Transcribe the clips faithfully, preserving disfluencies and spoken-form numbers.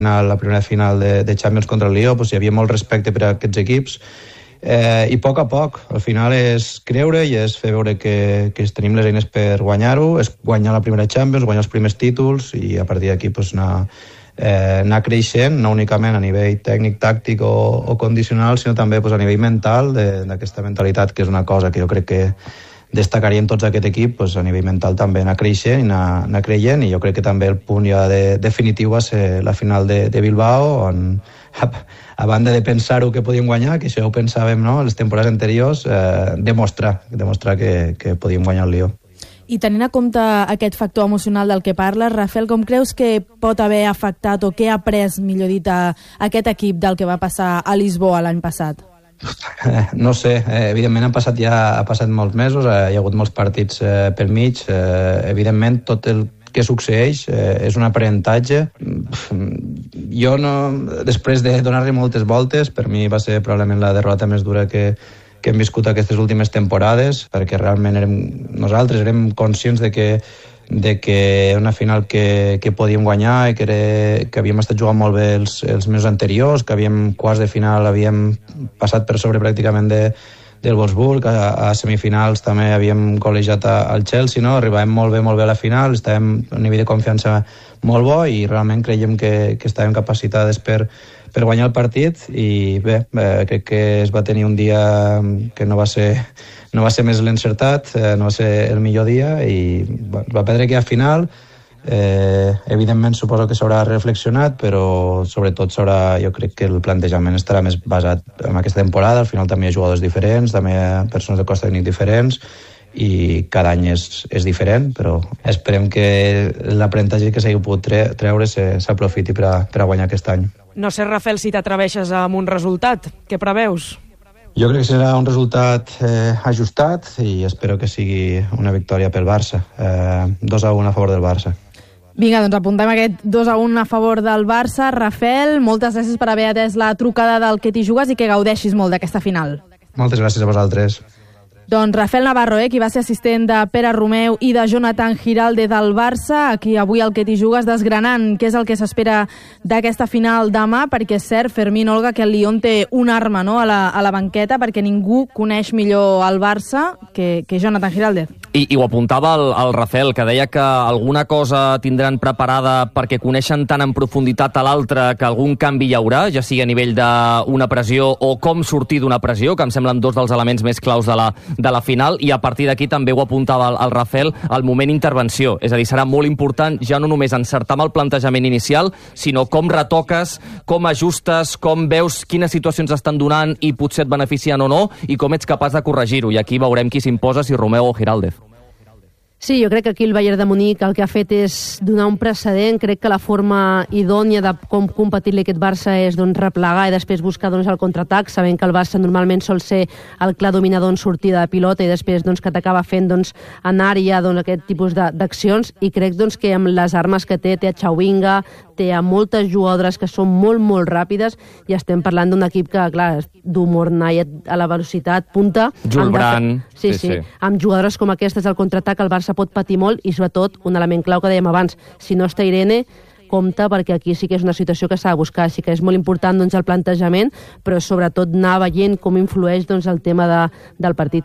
a la primera final de, de Champions contra el Lió, doncs hi havia molt respecte per a aquests equips, eh, i a poc a poc, al final és creure i és fer veure que, que tenim les eines per guanyar-ho, és guanyar la primera Champions, guanyar els primers títols i a partir d'aquí doncs, anar, eh, anar creixent, no únicament a nivell tècnic, tàctic o, o condicional, sinó també doncs, a nivell mental, d'aquesta mentalitat que és una cosa que jo crec que destacaríem tots aquest equip, doncs, a nivell mental també anar creixent i anar, anar creient, i jo crec que també el punt ja de, definitiu va ser la final de, de Bilbao, on a, a banda de pensar-ho que podíem guanyar, que això ho pensàvem, no?, les temporades anteriors, eh, demostrar, demostrar que, que podíem guanyar el Lió. I tenint a compte aquest factor emocional del que parles, Rafael, com creus que pot haver afectat o què ha après, millor dit, a aquest equip del que va passar a Lisboa l'any passat? No sé, eh, evidentment han passat ja ha passat molts mesos, eh, hi ha hagut molts partits eh, per mig, eh, evidentment tot el que succeeix eh, és un aprenentatge. Jo no, després de donar-li moltes voltes, per mi va ser probablement la derrota més dura que, que hem viscut aquestes últimes temporades, perquè realment érem, nosaltres érem conscients de que de que era una final que, que podíem guanyar i que, era, que havíem estat jugant molt bé els, els mesos anteriors, que havíem quarts de final, havíem passat per sobre pràcticament de, del Wolfsburg, a, a semifinals també havíem col·legiat al Chelsea, no? Arribàvem molt bé, molt bé a la final, estàvem a un nivell de confiança molt bo i realment creiem que, que estàvem capacitades per, per guanyar el partit i bé, eh, crec que es va tenir un dia que no va ser no va ser més l'encertat, eh, no va ser el millor dia i va, va perdre aquella final. Eh, evidentment suposo que s'haurà reflexionat, però sobretot s'haurà, jo crec que el plantejament estarà més basat en aquesta temporada. Al final també hi ha jugadors diferents, també hi ha persones de cos tècnic diferents i cada any és, és diferent, però esperem que l'aprenentatge que s'hagi pogut tre treure s'aprofiti per, a, per a guanyar aquest any. No sé, Rafael, si t'atreveixes amb un resultat. Què preveus? Jo crec que serà un resultat eh, ajustat i espero que sigui una victòria pel Barça. Eh, dos a un a favor del Barça. Vinga, doncs apuntem aquest dos a un a favor del Barça. Rafael, moltes gràcies per haver atès la trucada del Que t'hi jugues i que gaudeixis molt d'aquesta final. Moltes gràcies a vosaltres. Doncs Rafael Navarro, eh, qui va ser assistent de Pere Romeu i de Jonathan Giralde del Barça, aquí avui al Que t'hi jugues desgranant què és el que s'espera d'aquesta final demà, perquè és cert, Fermín, Olga, que el Lyon té una arma, no?, a la, a la banqueta, perquè ningú coneix millor el Barça que, que Jonathan Giralde. I, I ho apuntava el, el Rafael, que deia que alguna cosa tindran preparada perquè coneixen tan en profunditat a l'altre que algun canvi hi haurà, ja sigui a nivell d'una pressió o com sortir d'una pressió, que em semblen dos dels elements més claus de la, de la final, i a partir d'aquí també ho apuntava el, el Rafael, el moment intervenció. És a dir, serà molt important ja no només encertar amb el plantejament inicial, sinó com retoques, com ajustes, com veus quines situacions estan donant i potser et beneficien o no, i com ets capaç de corregir-ho. I aquí veurem qui s'imposa, si Romeu o Giraldez. Sí, jo crec que aquí el Bayern de Munic el que ha fet és donar un precedent. Crec que la forma idònia de com competir-li aquest Barça és doncs, replegar i després buscar doncs, el contraatac, sabent que el Barça normalment sol ser el clar dominador en sortida de pilota i després doncs, que t'acaba fent doncs, en àrea doncs, aquest tipus d'accions, i crec doncs, que amb les armes que té, té a Chawinga, té a moltes jugadores que són molt, molt ràpides, i estem parlant d'un equip que, clar, du Mornay a la velocitat punta. Julbran. Sí, sí, sí. Amb jugadores com aquestes al contraatac el Barça pot patir molt i, sobretot, un element clau que dèiem abans, si no està Irene, compte, perquè aquí sí que és una situació que s'ha de buscar. Així que és molt important doncs, el plantejament, però sobretot anar veient com influeix doncs, el tema de, del partit.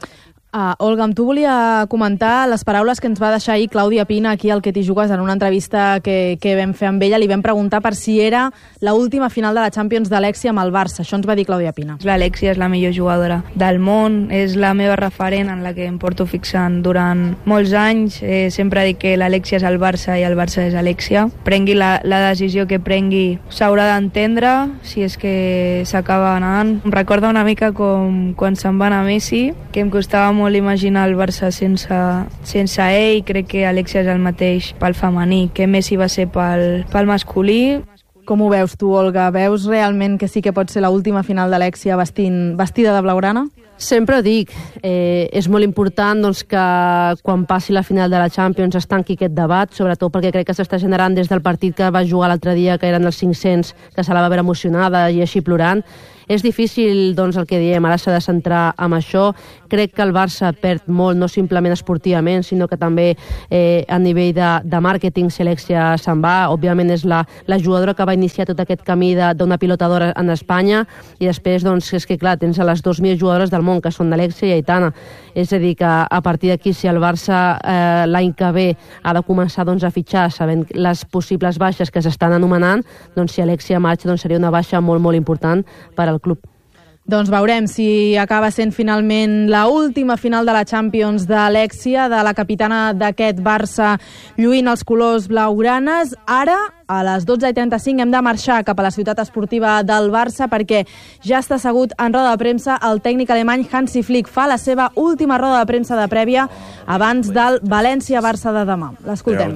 Uh, Olga, amb tu volia comentar les paraules que ens va deixar ahir Clàudia Pina aquí al Que t'hi jugues en una entrevista que, que vam fer amb ella. Li vam preguntar per si era l'última final de la Champions d'Alexia amb el Barça. Això ens va dir Clàudia Pina. L'Alexia és la millor jugadora del món, és la meva referent en la que em porto fixant durant molts anys. Eh, sempre dic que l'Alexia és el Barça i el Barça és Alexia. Prengui la, la decisió que prengui, s'haurà d'entendre si és que s'acaba anant. Em recorda una mica com quan se'n va anar Messi, que em costava molt molt imaginar el Barça sense, sense ell. Crec que Alexia és el mateix pel femení que Messi va ser pel, pel masculí. Com ho veus tu, Olga? Veus realment que sí que pot ser l'última final d'Alexia vestida de blaugrana? Sempre dic, eh, és molt important doncs, que quan passi la final de la Champions es tanqui aquest debat, sobretot perquè crec que s'està generant des del partit que va jugar l'altre dia, que eren els cinc-cents, que se la va veure emocionada i així plorant. És difícil, doncs, el que diem, ara s'ha de centrar en això. Crec que el Barça perd molt, no simplement esportivament, sinó que també eh, a nivell de, de màrqueting, si Alexia se'n va. Òbviament és la, la jugadora que va iniciar tot aquest camí d'una pilotadora en Espanya, i després, doncs, és que clar, tens a les dues mil jugadores del món, que són Alexia i Aitana. És a dir, que a partir d'aquí, si el Barça eh, l'any que ve ha de començar, doncs, a fitxar, sabent les possibles baixes que s'estan anomenant, doncs si Alexia marxa, doncs seria una baixa molt, molt important per al club. Doncs veurem si acaba sent finalment la última final de la Champions d'Alexia, de la capitana d'aquest Barça, lluint els colors blaugranes. Ara, a les dotze i trenta-cinc, hem de marxar cap a la ciutat esportiva del Barça perquè ja està assegut en roda de premsa el tècnic alemany Hansi Flick. Fa la seva última roda de premsa de prèvia abans del València-Barça de demà. L'escoltem.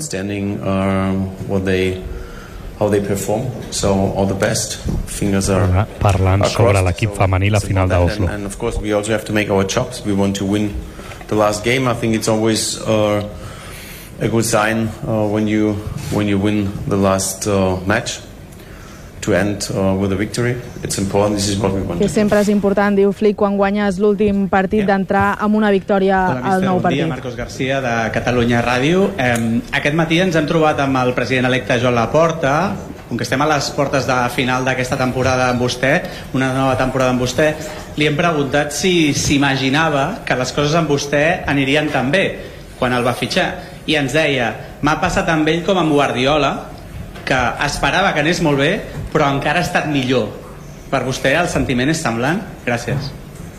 How they perform, so all the best. Fingers are parlant sobre l'equip femení la final d'Oslo. And of course we also have to make our jobs. We want to win the last game. I think it's always uh, a good sign uh, when you when you win the last uh, match to end uh, with a victory. It's important. This is what we want. Que sempre és important, diu Flick, quan guanyes l'últim partit, yeah, d'entrar amb una victòria al nou partit. Bon dia, Marcos García, de Catalunya Ràdio. Eh, aquest matí ens hem trobat amb el president electe Joan Laporta. Com que estem a les portes de final d'aquesta temporada amb vostè, una nova temporada amb vostè, li hem preguntat si s'imaginava que les coses amb vostè anirien tan bé quan el va fitxar. I ens deia, m'ha passat amb ell com amb Guardiola, que esperava que anés molt bé, però encara ha estat millor. Per vostè el sentiment és semblant? Gràcies.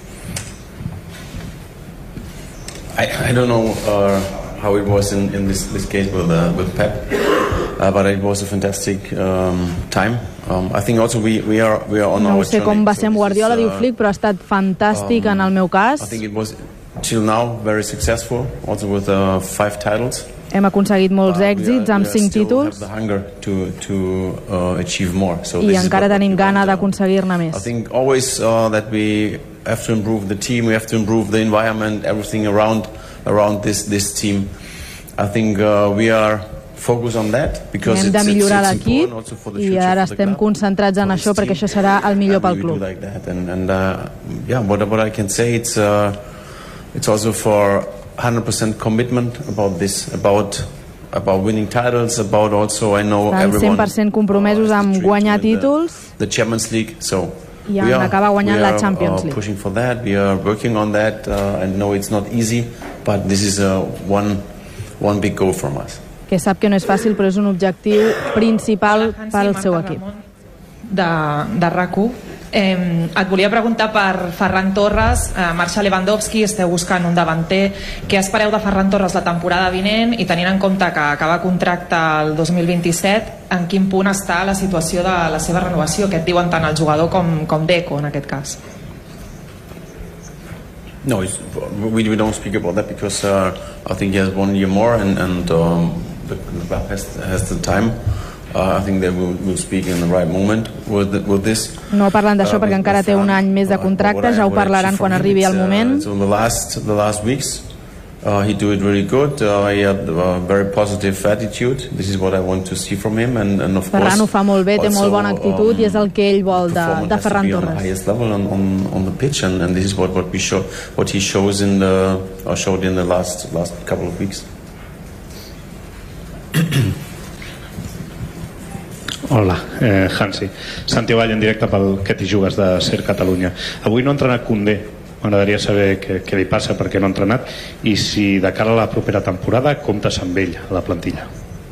I, I don't know uh, how it was in, in this, this case with, uh, with Pep, uh, but it was a fantastic um, time. Um, I think also we, we are, we are on no our sé com va ser amb Guardiola, diu Flick, però ha estat fantàstic um, en el meu cas. I think it was till now very successful, also with uh, five titles. Hem aconseguit molts èxits amb cinc títols to, to, uh, so i encara tenim gana d'aconseguir-ne més. I think always uh, that we have to improve the team, we have to improve the environment, everything around around this this team. I think uh, we are focused on that because hem de millorar l'equip i ara estem concentrats en això perquè això serà el millor pel club. Like and, and, uh, yeah, what, what I can say, it's uh, it's also for one hundred percent commitment about this, about about winning titles, about also I know everyone cent per cent compromesos amb guanyar títols, the, the Champions League, so i en acabar guanyant la Champions League. We are uh, pushing for that, we are working on that, uh, and know it's not easy, but this is uh, one one big goal from us. Que sap que no és fàcil, però és un objectiu principal pel seu equip. De, de RAC u. Eh, et volia preguntar per Ferran Torres, eh, marxa Lewandowski, esteu buscant un davanter. Què espereu de Ferran Torres la temporada vinent i tenint en compte que acaba contracte el dos mil vint-i-set, en quin punt està la situació de la seva renovació? Què et diuen tant el jugador com, com Deco en aquest cas? No, it's, we, we don't speak about that because uh, I think he has one year more and, and um, the club has, has the time. Uh, I think that we'll, we'll speak in the right moment with, the, with this. No parlen d'això uh, perquè encara té un any més de contracte, ja ho parlaran quan arribi el moment. Uh, so the last the last weeks uh, he do it really good. Uh, he had a very positive attitude. This is what I want to see from him and, and of Ferran course ho fa molt bé, té molt bona actitud um, i és el que ell vol de, de Ferran Torres. On the highest level on, on, on the pitch and, and this is what, what we show what he shows in the or showed in the last last couple of weeks. Hola, eh, Hansi. Santi Vall en directe pel Que t'hi jugues de Ser Catalunya. Avui no ha entrenat Koundé. M'agradaria saber què, què li passa, per què no ha entrenat i si de cara a la propera temporada comptes amb ell a la plantilla.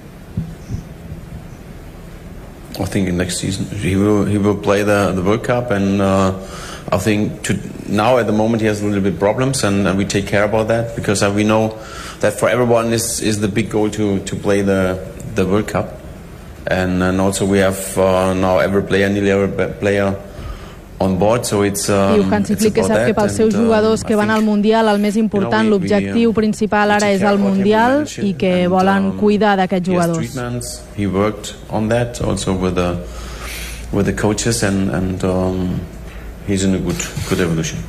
I think in next season he will he will play the the World Cup and uh, I think to, now at the moment he has a little bit problems and, and we take care about that because uh, we know that for everyone is is the big goal to to play the the World Cup. And, and also we have uh, now every player, nearly every player on board, so it's, um, Diu Hansi Flick que sap que pels seus jugadors que van al Mundial el més important, l'objectiu principal ara és el Mundial i que volen cuidar d'aquests jugadors. He worked on that also with the, with the coaches and, and um, he's in a good, good evolution.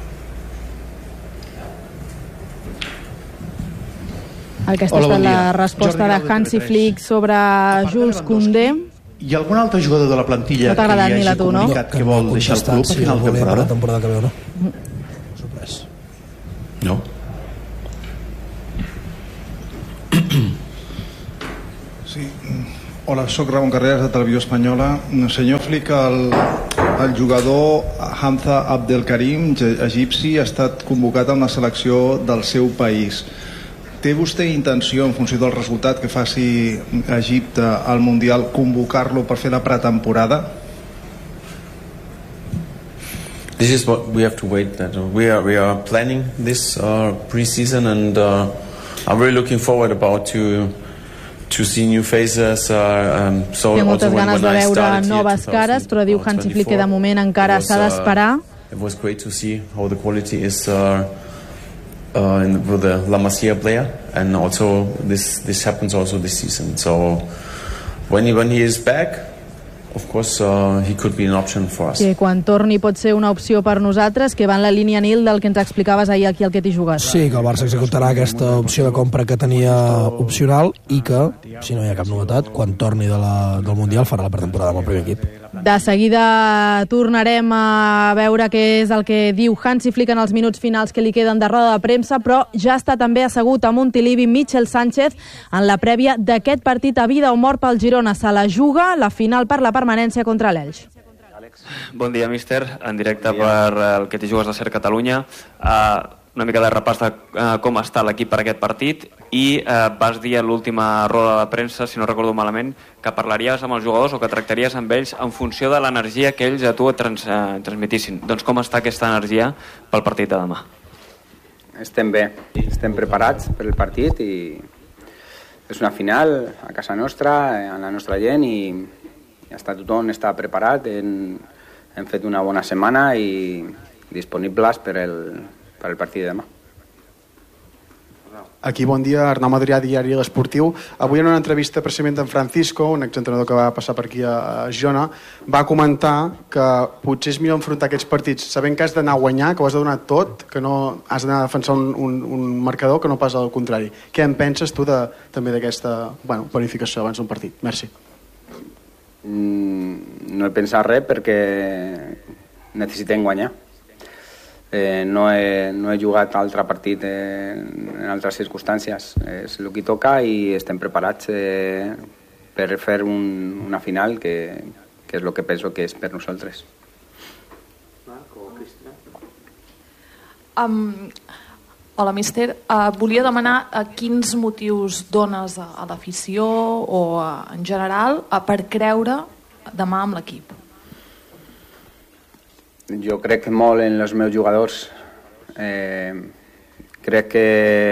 Aquesta ha estat la resposta de Hansi Flick sobre Jules Koundé. Hi ha algun altre jugador de la plantilla no que li hagi ni la tu, comunicat no? que vol deixar el club a final de temporada? La temporada que veu, no? Sorprès. No. Sí. Hola, soc Ramon Carreras de Televisió Espanyola. Senyor Flick, el, el jugador Hamza Abdelkarim, egipci, ha estat convocat a una selecció del seu país. Té vostè intenció, en funció del resultat que faci Egipte al Mundial, convocar-lo per fer la pretemporada? This is what we have to wait. That we are we are planning this uh, pre-season, and uh, I'm really looking forward about to to see new faces. Uh, um, so Té moltes also when, ganes when de I veure started noves here, cares, però diu Hansi Flick que de moment encara s'ha d'esperar. Uh, it was great to see how the quality is uh, uh, in, with the La Masia player, and also this this happens also this season. So when he when he is back, of course, uh, he could be an option for us. Que quan torni pot ser una opció per nosaltres, que va en la línia, Nil, del que ens explicaves ahir aquí al Que t'hi jugues. Sí, que el Barça executarà aquesta opció de compra que tenia opcional i que, si no hi ha cap novetat, quan torni de la, del Mundial farà la pretemporada amb el primer equip. De seguida tornarem a veure què és el que diu Hansi Flick en els minuts finals que li queden de roda de premsa, però ja està també assegut a Montilivi Michel Sánchez en la prèvia d'aquest partit a vida o mort pel Girona. Se la juga la final per la permanència contra l'Elx. Bon dia, míster. En directe per el Que t'hi jugues de Ser Catalunya. Uh, una mica de repàs de uh, com està l'equip per aquest partit i uh, vas dir a l'última roda de premsa, si no recordo malament, que parlaries amb els jugadors o que tractaries amb ells en funció de l'energia que ells a tu et trans, uh, transmetissin. Doncs com està aquesta energia pel partit de demà? Estem bé, estem preparats per el partit i és una final a casa nostra, amb la nostra gent i està, tothom està preparat, hem, hem fet una bona setmana i disponibles per el, per el partit de demà. Aquí, bon dia, Arnau Madrià, Diari L'Esportiu. Avui en una entrevista precisament amb Francisco, un exentrenador que va passar per aquí a Girona, va comentar que potser és millor enfrontar aquests partits sabent que has d'anar a guanyar, que ho has de donar tot, que no has d'anar a defensar un, un, un marcador, que no pas al contrari. Què en penses tu de, també d'aquesta bueno, planificació abans d'un partit? Merci. Mm, no he pensat res perquè necessitem guanyar. Eh, no, he, no he jugat altre partit eh, en altres circumstàncies. És el que toca i estem preparats eh, per fer un, una final que, que és el que penso que és per nosaltres. Um, hola, míster. Uh, volia demanar uh, quins motius dones a, a l'afició o uh, en general uh, per creure demà amb l'equip. Jo crec molt en els meus jugadors. Eh, crec que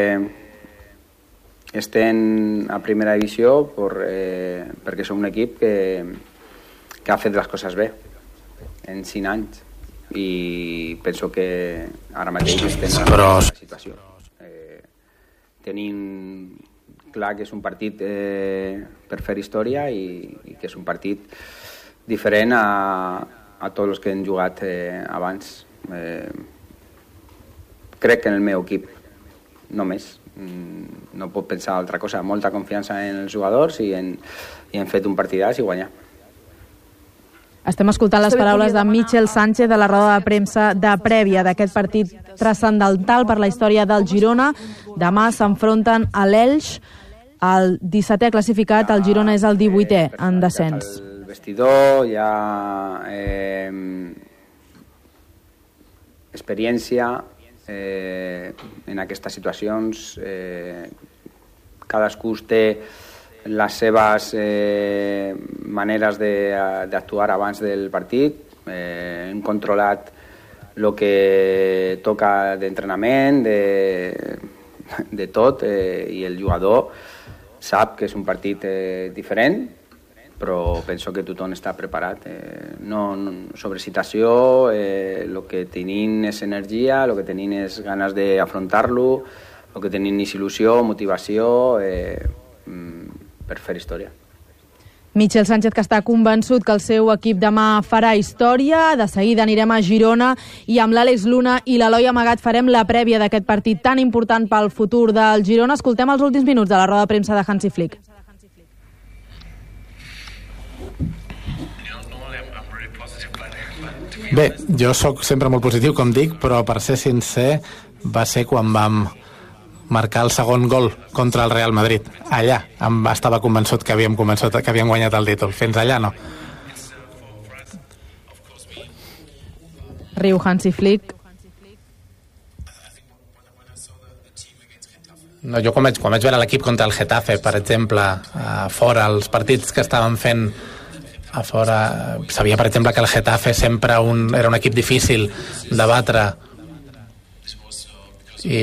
estem a primera divisió per, eh, perquè som un equip que, que ha fet les coses bé en cinc anys i penso que ara mateix estem en una situació. Eh, tenim clar que és un partit eh, per fer història i, i que és un partit diferent a a tots els que han jugat eh, abans. Eh, crec en el meu equip, només. Mm, no puc pensar altra cosa. Molta confiança en els jugadors i, en, i hem fet un partidàs i guanyar. Estem escoltant les paraules de Michel Sánchez de la roda de premsa de prèvia d'aquest partit transcendental per la història del Girona. Demà s'enfronten a l'Elx, el dissetè classificat, el Girona és el divuitè en descens. Vestidor, hi ha eh, experiència eh, en aquestes situacions. Eh, cadascú té les seves eh, maneres d'actuar abans del partit. Eh, hem controlat el que toca d'entrenament, de, de tot, eh, i el jugador sap que és un partit eh, diferent, però penso que tothom està preparat. Eh, no, no, sobre situació, eh, el que tenim és energia, el que tenim és ganes d'afrontar-lo, el que tenim és il·lusió, motivació eh, per fer història. Michel Sánchez, que està convençut que el seu equip demà farà història. De seguida anirem a Girona i amb l'Àlex Luna i l'Eloi Amagat farem la prèvia d'aquest partit tan important pel futur del Girona. Escoltem els últims minuts de la roda de premsa de Hansi Flick. Bé, jo sóc sempre molt positiu, com dic, però per ser sincer va ser quan vam marcar el segon gol contra el Real Madrid. Allà em estava convençut que havíem, començat, que havíem guanyat el títol. Fins allà no. Riu Hansi Flick. No, jo quan vaig, quan vaig veure l'equip contra el Getafe, per exemple, a fora, els partits que estaven fent a fora, sabia, per exemple, que el Getafe sempre un, era un equip difícil de batre i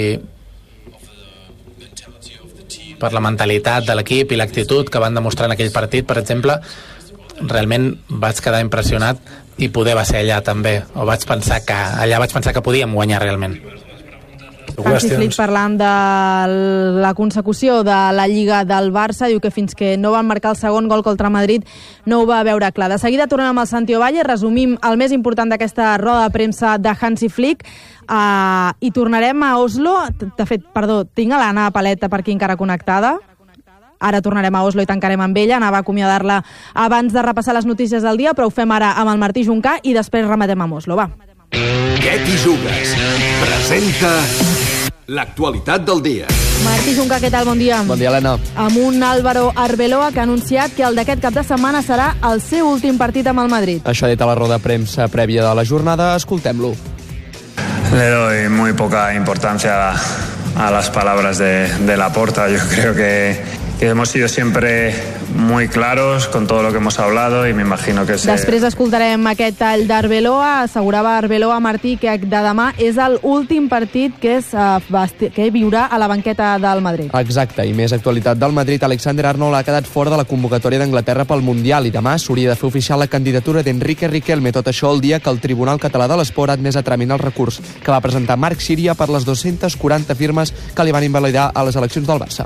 per la mentalitat de l'equip i l'actitud que van demostrar en aquell partit, per exemple, realment vaig quedar impressionat i poder va ser allà també, o vaig pensar que allà vaig pensar que podíem guanyar realment. Hansi Flick parlant de la consecució de la Lliga del Barça, diu que fins que no van marcar el segon gol contra Madrid no ho va veure clar. De seguida tornem amb el Santi Ovalle, resumim el més important d'aquesta roda de premsa de Hansi Flick uh, i tornarem a Oslo. De fet, perdó, tinc a l'Anna Paleta per aquí encara connectada. Ara tornarem a Oslo i tancarem amb ella. Anava a acomiadar-la abans de repassar les notícies del dia, però ho fem ara amb el Martí Juncà i després rematem amb Oslo. Va. Què t'hi jugues? Presenta l'actualitat del dia. Martí Juncà, què tal? Bon dia. Bon dia, Helena. Amb un Álvaro Arbeloa que ha anunciat que el d'aquest cap de setmana serà el seu últim partit amb el Madrid. Això ha dit a la roda de premsa prèvia de la jornada. Escoltem-lo. Le doy muy poca importancia a las palabras de, de Laporta. Yo creo que, que hemos sido siempre muy claros con todo lo que hemos hablado y me imagino que... Se... Després escoltarem aquest tall d'Arbeloa. Assegurava Arbeloa, Martí, que de demà és l'últim partit que, és, uh, que viurà a la banqueta del Madrid. Exacte, i més actualitat del Madrid. Alexander Arnold ha quedat fora de la convocatòria d'Anglaterra pel Mundial i demà s'hauria de fer oficial la candidatura d'Enrique Riquelme. Tot això el dia que el Tribunal Català de l'Esport ha admès a tràmit el recurs que va presentar Marc Síria per les dues-centes quaranta firmes que li van invalidar a les eleccions del Barça.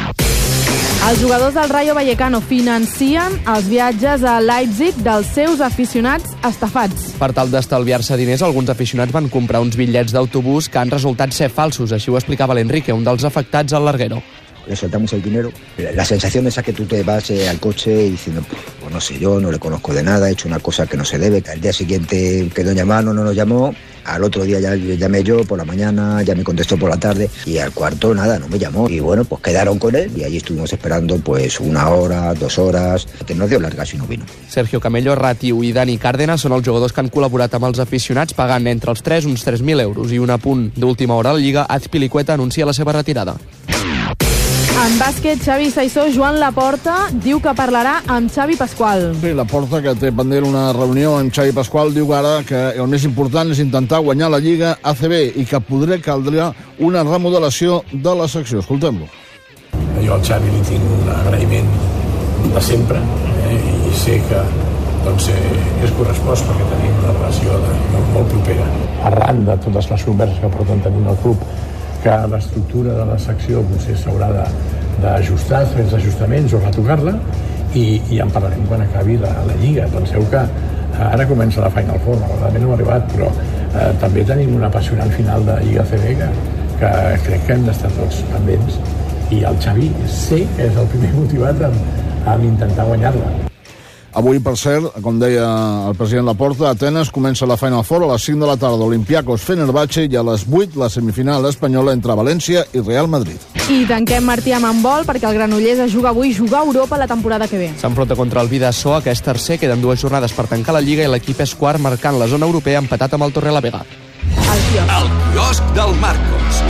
Els jugadors del Rayo Vallecano financien els viatges a Leipzig dels seus aficionats estafats. Per tal d'estalviar-se diners, alguns aficionats van comprar uns bitllets d'autobús que han resultat ser falsos. Així ho explicava l'Enrique, un dels afectats al Larguero. Le soltamos el dinero. La sensación esa que tú te vas eh, al coche diciendo, pues no sé yo, no le conozco de nada, he hecho una cosa que no se debe. Al día siguiente quedó llamando, no nos llamó. Al otro día ya llamé yo por la mañana, ya me contestó por la tarde y al cuarto nada, no me llamó. Y bueno, pues quedaron con él y allí estuvimos esperando pues una hora, dos horas, que nos dio largas y no vino. Sergio Camello, Ratiu i Dani Cárdenas són els jugadors que han col·laborat amb els aficionats pagant entre els tres uns tres mil euros. I un apunt d'última hora a la Lliga, Azpilicueta anuncia la seva retirada. En bàsquet, Xavi Saissó, Joan Laporta diu que parlarà amb Xavi Pasqual. Sí, Laporta, que té pendent una reunió amb Xavi Pasqual, diu ara que el més important és intentar guanyar la Lliga A C B i que podrà caldrà una remodelació de la secció. Escoltem-lo. Jo al Xavi li tinc un agraïment de sempre eh, i sé que doncs, eh, és correspost perquè tenim una relació de, molt, molt propera. Arran de totes les converses que porten tenint el club, que l'estructura de la secció potser s'haurà d'ajustar, fer els ajustaments o retocar-la i, i en parlarem quan acabi la, la Lliga. Penseu que ara comença la Final Four, malauradament no ha arribat, però eh, també tenim un apassionant final de Lliga A C B que, que crec que hem d'estar tots pendents i el Xavi sé que és el primer motivat amb, amb intentar guanyar-la. Avui, per cert, com deia el president Laporta, a Atenes comença la Final Four a les cinc de la tarda, Olympiacos Fenerbahçe, i a les vuit la semifinal espanyola entre València i Real Madrid. I tanquem, Martí, amb handbol, perquè el Granollers es juga avui jugar a Europa la temporada que ve. S'enfronta contra el Vidasoa, que és tercer, queden dues jornades per tancar la Lliga i l'equip és quart, marcant la zona europea empatat amb el Torrelavega. El quiosc. El quiosc del Marcos.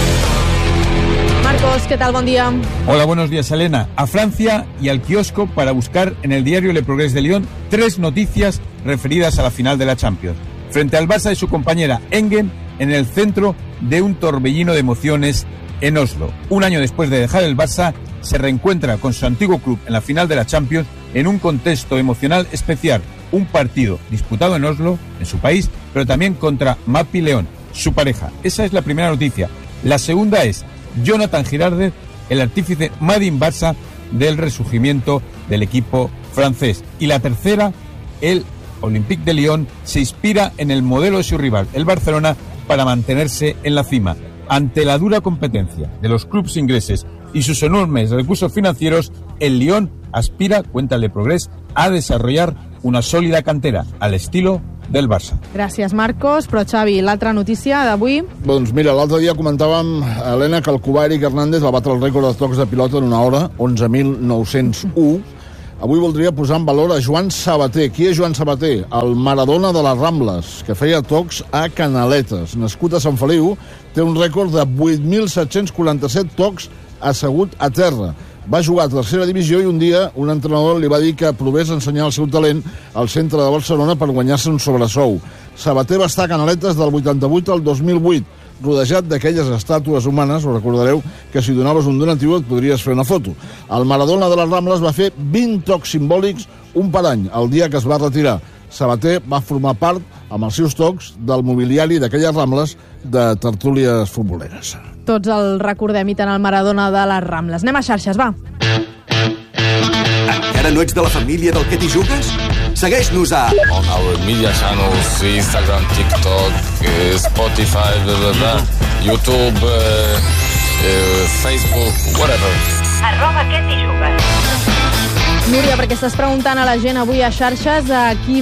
Marcos, ¿qué tal? Buen día. Hola, buenos días, Elena. A Francia y al kiosco para buscar en el diario Le Progrès de Lyon tres noticias referidas a la final de la Champions. Frente al Barça y su compañera Engen en el centro de un torbellino de emociones en Oslo. Un año después de dejar el Barça, se reencuentra con su antiguo club en la final de la Champions en un contexto emocional especial. Un partido disputado en Oslo, en su país, pero también contra Mapi León, su pareja. Esa es la primera noticia. La segunda es Jonathan Girardez, el artífice Made in Barça del resurgimiento del equipo francés. Y la tercera, el Olympique de Lyon se inspira en el modelo de su rival, el Barcelona, para mantenerse en la cima. Ante la dura competencia de los clubes ingleses y sus enormes recursos financieros, el Lyon aspira, cuenta Le Progrès, a desarrollar una sólida cantera al estilo del Barça. Gràcies, Marcos. Però, Xavi, l'altra notícia d'avui... Doncs mira, l'altre dia comentàvem, Helena, que el cubà Eric Hernández va batre el rècord de tocs de pilota en una hora, onze mil nou-cents u. Avui voldria posar en valor a Joan Sabater. Qui és Joan Sabater? El Maradona de les Rambles, que feia tocs a Canaletes. Nascut a Sant Feliu, té un rècord de vuit mil set-cents quaranta-set tocs assegut a terra. Va jugar a tercera divisió i un dia un entrenador li va dir que provés ensenyar el seu talent al centre de Barcelona per guanyar-se un sobresou. Sabater va estar a Canaletes del vuitanta-vuit al dos mil vuit, rodejat d'aquelles estàtues humanes, ho recordareu, que si donaves un donatiu et podries fer una foto. El Maradona de les Rambles va fer vint tocs simbòlics, un per any, el dia que es va retirar. Sabater va formar part, amb els seus tocs, del mobiliari d'aquelles Rambles de tertúlies futboleres. Tots el recordem i tant el Maradona de les Rambles. Anem a xarxes, va. Encara no ets de la família del Que t'hi jugues? Segueix-nos a... On our media channels, Instagram, TikTok, eh, Spotify, blah, blah, blah, YouTube, eh, eh, Facebook, whatever. Arroba Que t'hi jugues. Núria, perquè estàs preguntant a la gent avui a xarxes a qui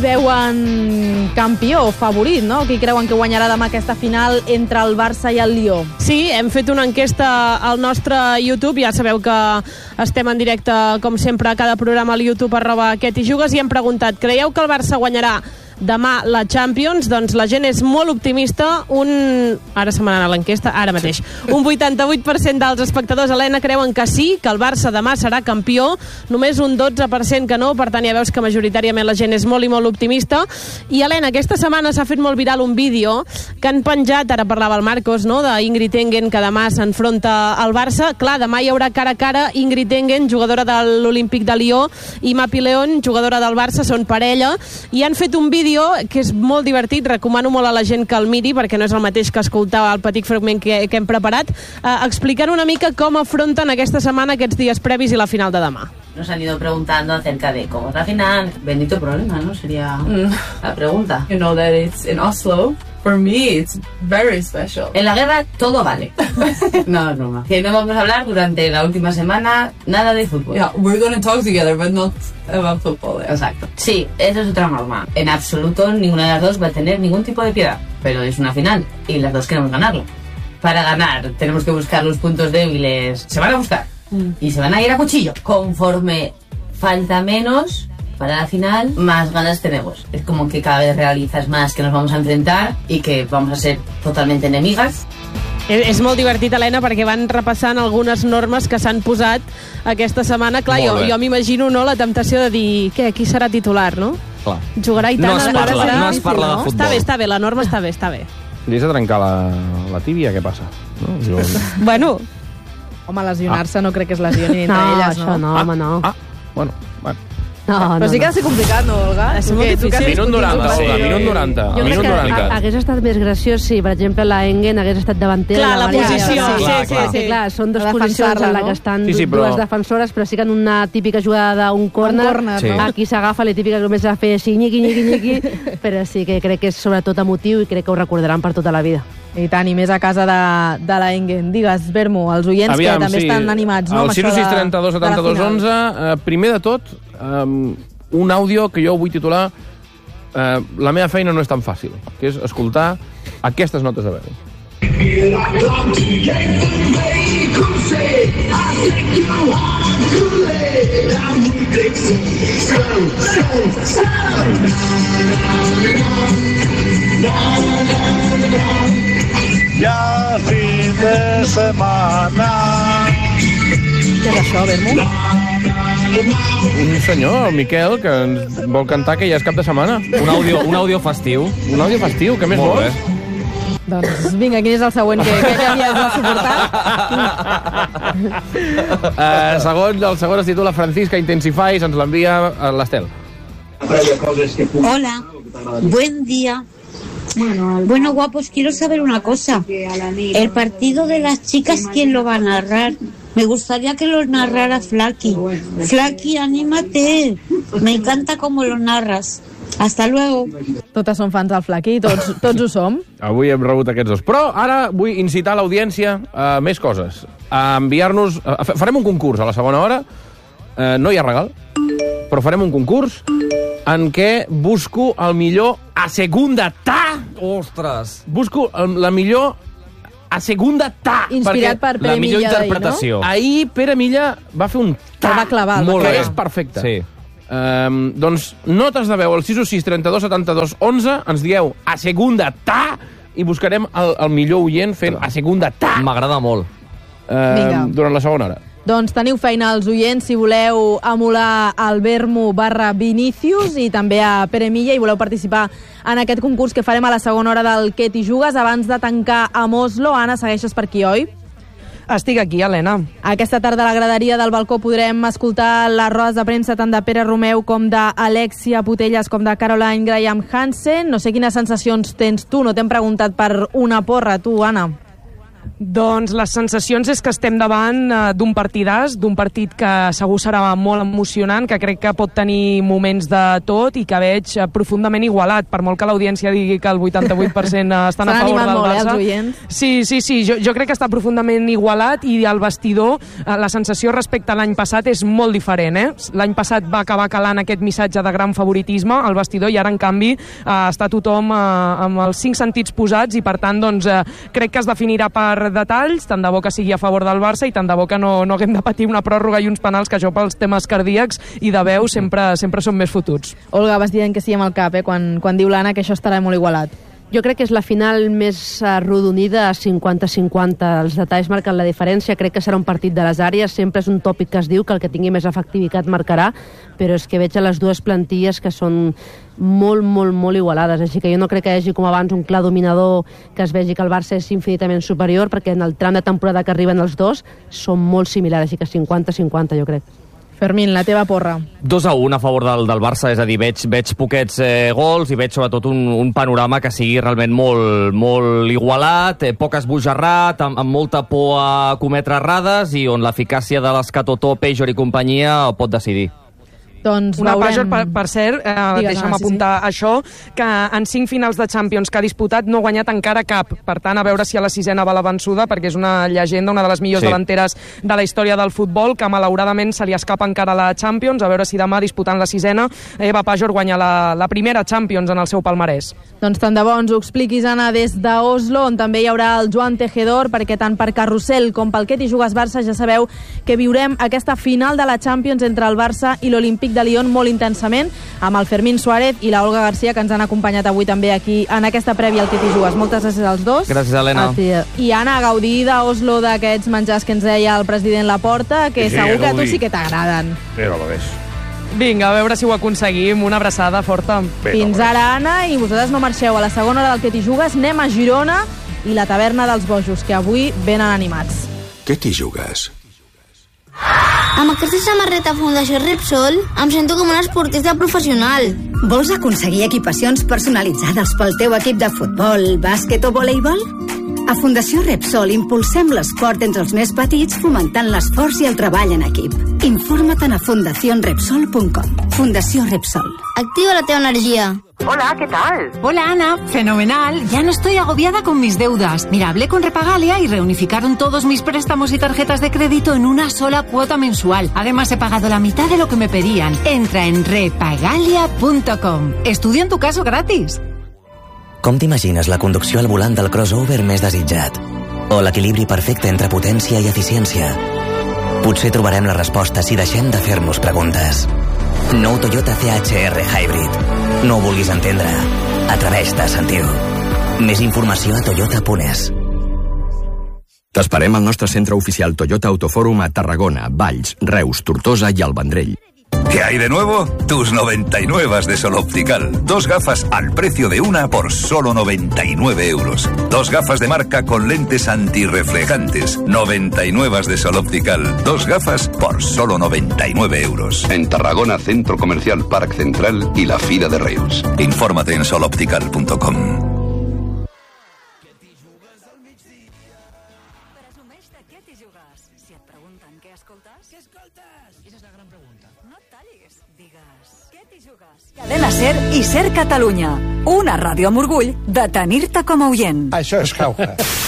veuen campió, favorit, no? Qui creuen que guanyarà demà aquesta final entre el Barça i el Lió? Sí, hem fet una enquesta al nostre YouTube, ja sabeu que estem en directe, com sempre, a cada programa al YouTube, arroba Que t'hi jugues, i hem preguntat, creieu que el Barça guanyarà demà la Champions? Doncs la gent és molt optimista, un... ara se m'ha anat l'enquesta, ara mateix. Un vuitanta-vuit per cent dels espectadors, Helena, creuen que sí, que el Barça demà serà campió, només un dotze per cent que no, per tant ja veus que majoritàriament la gent és molt i molt optimista. I Helena, aquesta setmana s'ha fet molt viral un vídeo que han penjat, ara parlava el Marcos, no?, d'Ingrid Engen, que demà s'enfronta al Barça. Clar, demà hi haurà cara a cara Ingrid Engen, jugadora de l'Olímpic de Lió, i Mapi León, jugadora del Barça, són parella, i han fet un vídeo que és molt divertit, recomano molt a la gent que el miri, perquè no és el mateix que escoltar el petit fragment que, que hem preparat, eh, explicant una mica com afronten aquesta setmana, aquests dies previs i la final de demà. Nos han ido preguntando acerca de cómo es la final. Bendito problema, ¿no? Sería mm. la pregunta. You know that it's in Oslo. For me, it's very special. En la guerra todo vale. No, es broma. Que no vamos a hablar durante la última semana nada de fútbol. Yeah, we're going to talk together, but not about football. Yeah. Exacto. Sí, eso es otra norma. En absoluto ninguna de las dos va a tener ningún tipo de piedad. Pero es una final y las dos queremos ganarlo. Para ganar tenemos que buscar los puntos débiles. Se van a buscar. Mm. Y se van a ir a cuchillo. Conforme falta menos para la final, más ganas tenemos. Es como que cada vez realizas más que nos vamos a enfrentar y que vamos a ser totalmente enemigas. És molt divertit, Helena, perquè van repassant algunes normes que s'han posat aquesta setmana. Clar, jo, jo m'imagino, no, la temptació de dir, què, qui serà titular, no? Clar. Jugarà i tant. No es parla, no es parla de futbol. Està bé, està bé, la norma està bé, està bé. Li has de trencar la, la tíbia, què passa? No? Jo... Bueno... Home, lesionar-se ah. no crec que es lesioni entre no, elles, no? Això no, ah, home, no. Ah, bueno, bueno. No, Però no, sí que ha de ser complicat, no, Olga? És molt difícil. Minut noranta, Olga, minut noranta. Jo crec que hagués estat més graciós si, per exemple, la Engen hagués estat davantera. Clar, la posició. Sí, sí, sí, sí, clar, són dues posicions en la que estan sí, sí, però... dues defensores, però sí que en una típica jugada d'un córner, sí. Aquí s'agafa la típica que només ha de fer així, nyiqui, nyiqui, nyiqui, però sí que crec que és sobretot emotiu i crec que ho recordaran per tota la vida. I tant, i més a casa de, de la Engen. Digues, Bermo, els oients Aviam, que també sí. estan animats, no? El sis sis trenta-dos setanta-dos onze, eh, primer de tot, um, un àudio que jo vull titular eh, La meva feina no és tan fàcil, que és escoltar aquestes notes de veu. Ya fin de setmana. Què és això, Bermo? Un senyor, el Miquel, que ens vol cantar que ja és cap de setmana. Un àudio, un àudio festiu. Un àudio festiu, què més Molt vols? Bé. Doncs vinga, quin és el següent que, que ja havies de suportar? uh, segon, el segon es titula Francisca Intensify, se'ns l'envia a l'Estel. Hola, buen día. Bueno, guapos, quiero saber una cosa. El partido de las chicas, ¿quién lo va a narrar? Me gustaría que lo narrara Flaky. Flaky, anímate. Me encanta cómo lo narras. Hasta luego. Totes són fans del Flaky, tots, tots ho som. Avui hem rebut aquests dos. Però ara vull incitar l'audiència a més coses. A enviar-nos... Farem un concurs a la segona hora. Eh, no hi ha regal, però farem un concurs en què busco el millor a segunda ta. Ostres! Busco la millor a segunda ta. Inspirat per Pere Milla. La millor interpretació. No? Ahir Pere Milla va fer un ta. Va clavar. Molt bé. És perfecte. Sí. Um, doncs notes de veu al sis u sis trenta-dos setanta-dos onze, ens dieu a segunda ta i buscarem el, el millor oient fent a segunda ta. M'agrada molt. Uh, durant la segona hora. Doncs teniu feina als oients si voleu emular el Vermo barra Vinícius i també a Pere Milla i voleu participar en aquest concurs que farem a la segona hora del Què t'hi jugues. Abans de tancar amb Oslo, Anna, segueixes per aquí, oi? Estic aquí, Helena. Aquesta tarda a la graderia del balcó podrem escoltar les rodes de premsa tant de Pere Romeu com d'Alexia Putellas com de Caroline Graham Hansen. No sé quines sensacions tens tu, no t'hem preguntat per una porra, tu, Anna. Doncs les sensacions és que estem davant uh, d'un partidàs, d'un partit que segur serà molt emocionant, que crec que pot tenir moments de tot i que veig uh, profundament igualat, per molt que l'audiència digui que el vuitanta-vuit per cent estan a favor del molt, Barça. Eh, sí, sí, sí, jo, jo crec que està profundament igualat i al vestidor uh, la sensació respecte a l'any passat és molt diferent. Eh? L'any passat va acabar calant aquest missatge de gran favoritisme al vestidor i ara, en canvi, uh, està tothom uh, amb els cinc sentits posats i, per tant, doncs, uh, crec que es definirà per detalls, tant de bo que sigui a favor del Barça i tant de bo que no, no haguem de patir una pròrroga i uns penals, que això pels temes cardíacs i de veu sempre, sempre són més fotuts. Olga, vas dient que sí amb el cap, eh, quan, quan diu l'Anna que això estarà molt igualat. Jo crec que és la final més arrodonida a cinquanta cinquanta. Els detalls marquen la diferència. Crec que serà un partit de les àrees. Sempre és un tòpic que es diu que el que tingui més efectivitat marcarà, però és que veig a les dues plantilles que són molt, molt, molt igualades. Així que jo no crec que hi hagi com abans un clar dominador que es vegi que el Barça és infinitament superior, perquè en el tram de temporada que arriben els dos són molt similars. Així que cinquanta cinquanta, jo crec. Fermín, la teva porra. dos a un a favor del, del Barça, és a dir, veig, veig poquets eh, gols i veig sobretot un, un panorama que sigui realment molt, molt igualat, eh, poc esbojarrat, amb, amb molta por a cometre errades i on l'eficàcia de l'Escatotó, Pejor i companyia pot decidir. Doncs una veurem... Pajor, per, per cert, eh, Digues, deixa'm no, sí, apuntar sí. això, que en cinc finals de Champions que ha disputat no ha guanyat encara cap. Per tant, a veure si a la sisena va la vençuda, perquè és una llegenda, una de les millors sí. delanteres de la història del futbol, que malauradament se li escapa encara la Champions. A veure si demà, disputant la sisena, Eva Pajor guanya la, la primera Champions en el seu palmarès. Doncs tant de bo ens ho expliquis, Anna, des d'Oslo, on també hi haurà el Joan Tejedor, perquè tant per Carrusel com pel Què t'hi jugues Barça ja sabeu que viurem aquesta final de la Champions entre el Barça i l'Olímpic de Lyon molt intensament, amb el Fermín Suárez i la Olga García, que ens han acompanyat avui també aquí en aquesta prèvia al Què t'hi jugues. Moltes gràcies als dos. Gràcies, Helena. I Anna, a gaudir d'Oslo d'aquests menjars que ens deia el president Laporta, que sí, segur que a tu sí que t'agraden. Però lo ves. Vinga, a veure si ho aconseguim. Una abraçada forta. Fins ara, Anna, i vosaltres no marxeu. A la segona hora del Què t'hi jugues anem a Girona i la taverna dels bojos, que avui venen animats. Què t'hi jugues? Amb aquesta samarreta Fundació Repsol em sento com un esportista professional. Vols aconseguir equipacions personalitzades pel teu equip de futbol, bàsquet o voleibol? A Fundació Repsol impulsem l'esport entre els més petits, fomentant l'esforç i el treball en equip. Informa't a fundació repsol punt com. Fundació Repsol. Activa la teva energía. Hola, ¿qué tal? Hola, Ana. Fenomenal. Ya no estoy agobiada con mis deudas. Mira, hablé con Repagalia y reunificaron todos mis préstamos y tarjetas de crédito en una sola cuota mensual. Además, he pagado la mitad de lo que me pedían. Entra en repagalia punto com. Estudia en tu caso gratis. Com t'imagines la conducció al volant del crossover més desitjat? O l'equilibri perfecte entre potència i eficiència? Potser trobarem la resposta si deixem de fer-nos preguntes. Nou Toyota C H R Hybrid. No ho vulguis entendre. Atreveix-te a sentir-ho. Més informació a toyota punt es. T'esperem al nostre centre oficial Toyota Autofòrum a Tarragona, Valls, Reus, Tortosa i el Vendrell. ¿Qué hay de nuevo? Tus noventa y nueve de Sol Optical. Dos gafas al precio de una por solo noventa y nueve euros. Dos gafas de marca con lentes antirreflejantes. noventa y nueve de Sol Optical. Dos gafas por solo noventa y nueve euros. En Tarragona, Centro Comercial Parc Central y la Fira de Reus. Infórmate en sol optical punto com. Cadena Ser i Ser Catalunya. Una ràdio amb orgull de tenir-te com a oient. Això és jauja.